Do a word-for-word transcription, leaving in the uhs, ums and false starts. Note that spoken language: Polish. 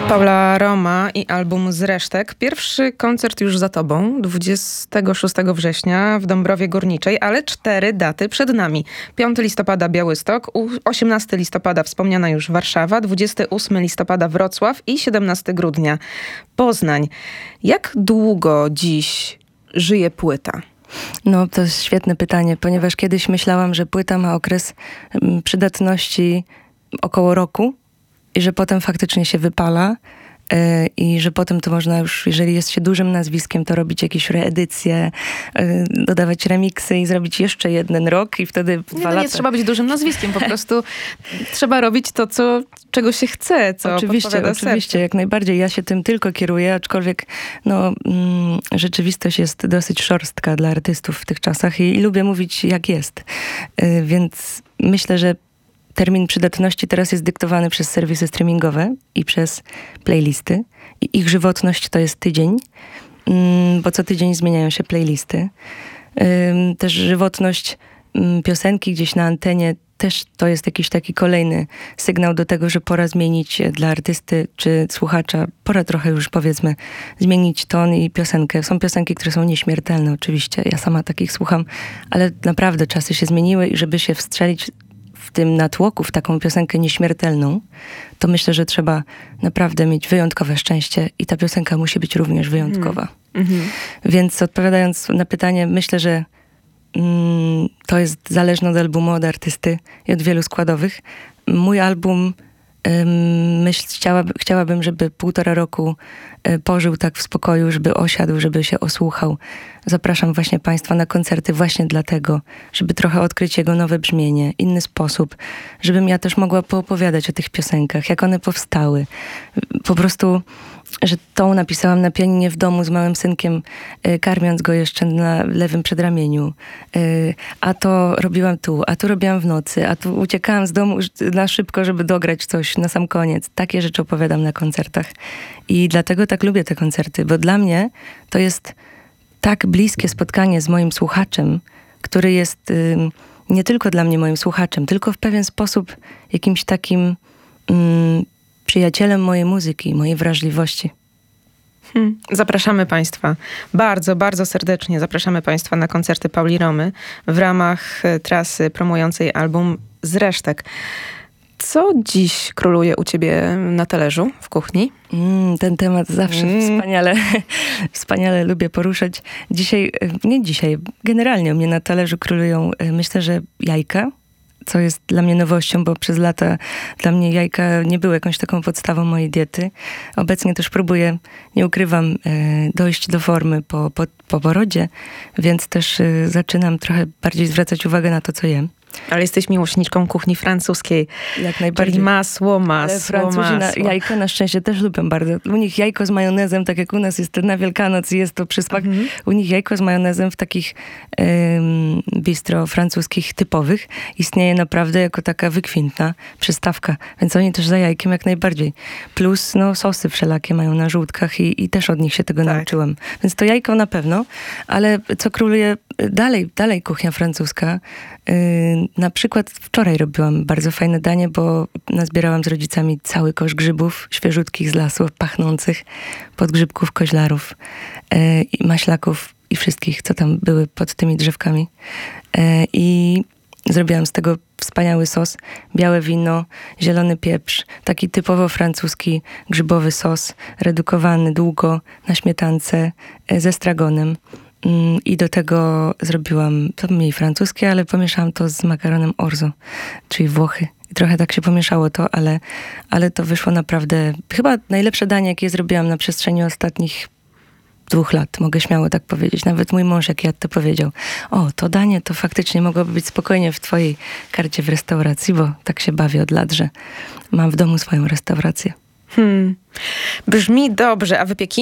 Paula Roma i album Z resztek. Pierwszy koncert już za tobą, dwudziestego szóstego września w Dąbrowie Górniczej, ale cztery daty przed nami. piątego listopada Białystok, osiemnastego listopada wspomniana już Warszawa, dwudziestego ósmego listopada Wrocław i siedemnastego grudnia Poznań. Jak długo dziś żyje płyta? No to jest świetne pytanie, ponieważ kiedyś myślałam, że płyta ma okres przydatności około roku i że potem faktycznie się wypala yy, i że potem to można już, jeżeli jest się dużym nazwiskiem, to robić jakieś reedycje, yy, dodawać remiksy i zrobić jeszcze jeden rok i wtedy dwa nie, no lata. Nie trzeba być dużym nazwiskiem, po prostu trzeba robić to, co, czego się chce, co Oczywiście, podpowiada oczywiście, sercu. jak najbardziej. Ja się tym tylko kieruję, aczkolwiek no, mm, rzeczywistość jest dosyć szorstka dla artystów w tych czasach i, i lubię mówić jak jest. Yy, więc myślę, że termin przydatności teraz jest dyktowany przez serwisy streamingowe i przez playlisty. I ich żywotność to jest tydzień, bo co tydzień zmieniają się playlisty. Też żywotność piosenki gdzieś na antenie też to jest jakiś taki kolejny sygnał do tego, że pora zmienić dla artysty czy słuchacza, pora trochę już powiedzmy zmienić ton i piosenkę. Są piosenki, które są nieśmiertelne oczywiście. Ja sama takich słucham, ale naprawdę czasy się zmieniły i żeby się wstrzelić w tym natłoku, w taką piosenkę nieśmiertelną, to myślę, że trzeba naprawdę mieć wyjątkowe szczęście i ta piosenka musi być również wyjątkowa. Mm-hmm. Więc odpowiadając na pytanie, myślę, że mm, to jest zależne od albumu, od artysty i od wielu składowych. Mój album myśl, chciałabym, chciałabym, żeby półtora roku pożył tak w spokoju, żeby osiadł, żeby się osłuchał. Zapraszam właśnie Państwa na koncerty właśnie dlatego, żeby trochę odkryć jego nowe brzmienie, inny sposób, żebym ja też mogła poopowiadać o tych piosenkach, jak one powstały. Po prostu, że tą napisałam na pianinie w domu z małym synkiem, karmiąc go jeszcze na lewym przedramieniu. A to robiłam tu, a tu robiłam w nocy, a tu uciekałam z domu na szybko, żeby dograć coś na sam koniec. Takie rzeczy opowiadam na koncertach. I dlatego tak lubię te koncerty, bo dla mnie to jest tak bliskie spotkanie z moim słuchaczem, który jest y, nie tylko dla mnie moim słuchaczem, tylko w pewien sposób jakimś takim y, przyjacielem mojej muzyki, mojej wrażliwości. Hmm. Zapraszamy Państwa bardzo, bardzo serdecznie. Zapraszamy Państwa na koncerty Pauli Romy w ramach trasy promującej album Z resztek. Co dziś króluje u ciebie na talerzu, w kuchni? Mm, ten temat zawsze mm. wspaniale, wspaniale lubię poruszać. Dzisiaj, nie dzisiaj, generalnie u mnie na talerzu królują, myślę, że jajka, co jest dla mnie nowością, bo przez lata dla mnie jajka nie były jakąś taką podstawą mojej diety. Obecnie też próbuję, nie ukrywam, dojść do formy po, po, po porodzie, więc też zaczynam trochę bardziej zwracać uwagę na to, co jem. Ale jesteś miłośniczką kuchni francuskiej. Jak najbardziej. Czyli masło, masło, Francuzi masło. Na, jajka na szczęście też lubią bardzo. U nich jajko z majonezem, tak jak u nas jest na Wielkanoc i jest to przysmak. Mm-hmm. U nich jajko z majonezem w takich ym, bistro francuskich typowych istnieje naprawdę jako taka wykwintna przystawka. Więc oni też za jajkiem jak najbardziej. Plus no, sosy wszelakie mają na żółtkach i, i też od nich się tego tak. nauczyłam. Więc to jajko na pewno. Ale co króluje dalej, dalej kuchnia francuska. Yy, na przykład wczoraj robiłam bardzo fajne danie, bo nazbierałam z rodzicami cały kosz grzybów świeżutkich z lasu, pachnących, podgrzybków, koźlarów yy, i maślaków i wszystkich, co tam były pod tymi drzewkami. Yy, I zrobiłam z tego wspaniały sos, białe wino, zielony pieprz, taki typowo francuski grzybowy sos, redukowany długo na śmietance yy, ze stragonem. I do tego zrobiłam, to mniej francuskie, ale pomieszałam to z makaronem orzo, czyli Włochy. I trochę tak się pomieszało to, ale, ale to wyszło naprawdę chyba najlepsze danie, jakie zrobiłam na przestrzeni ostatnich dwóch lat. Mogę śmiało tak powiedzieć. Nawet mój mąż, jak ja to powiedział. O, to danie to faktycznie mogłoby być spokojnie w twojej karcie w restauracji, bo tak się bawię od lat, że mam w domu swoją restaurację. Hmm. Brzmi dobrze, a wypieki?